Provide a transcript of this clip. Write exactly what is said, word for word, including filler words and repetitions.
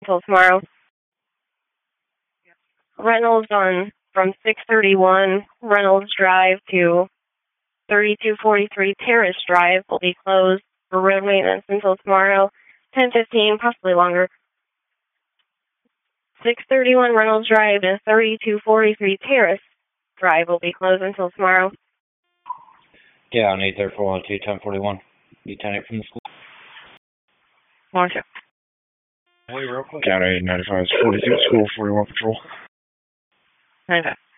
until tomorrow. Reynolds on from six thirty-one Reynolds Drive to thirty-two forty-three Terrace Drive will be closed for road maintenance until tomorrow, ten fifteen, possibly longer. six thirty-one Reynolds Drive and thirty-two forty-three Terrace Drive will be closed until tomorrow. Yeah, on eight thirty-four one two ten forty-one. Lieutenant from the school. Marshal. Hey, real quick. County eight ninety-five, forty-two, school forty-one patrol. ninety-five.